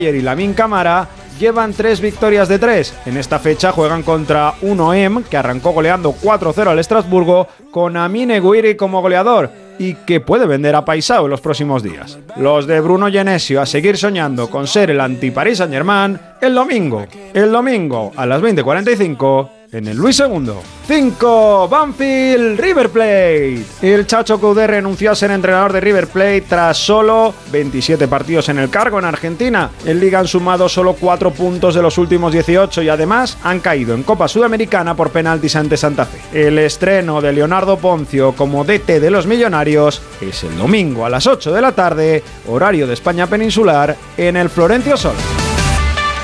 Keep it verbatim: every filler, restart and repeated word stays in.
y Lamine Camara llevan tres victorias de tres. En esta fecha juegan contra un O M que arrancó goleando cuatro cero al Estrasburgo con Amine Gouiri como goleador y que puede vender a Paisao en los próximos días. Los de Bruno Genesio a seguir soñando con ser el anti-Paris Saint-Germain el domingo. El domingo a las veinte cuarenta y cinco en el Luis segundo. cinco. Banfield River Plate. El Chacho Coudet renunció a ser entrenador de River Plate tras solo veintisiete partidos en el cargo en Argentina. En Liga han sumado solo cuatro puntos de los últimos dieciocho y además han caído en Copa Sudamericana por penaltis ante Santa Fe. El estreno de Leonardo Ponzio como D T de los Millonarios es el domingo a las ocho de la tarde, horario de España peninsular, en el Florencio Sola.